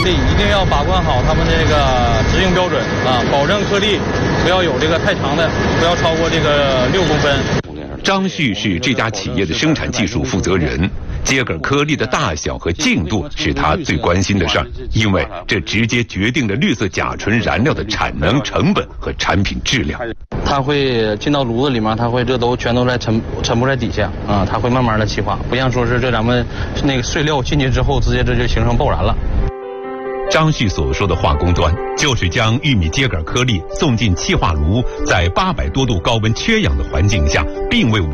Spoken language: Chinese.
里一定要把关好他们这个执行标准啊，保证颗粒不要有这个太长的，不要超过这个6公分。 张旭是这家企业的生产技术负责人，秸秆颗粒的大小和净度是他最关心的事儿，因为这直接决定了绿色甲醇燃料的产能、成本和产品质量。 它会进到炉子里面，它会这都全都在沉不在底下啊，它会慢慢的气化，不像说是这咱们那个碎料进去之后，直接这就形成爆燃了。 张旭所说的化工端，就是将玉米秸秆颗粒送进气化炉，在800多度高温缺氧的环境下，并未完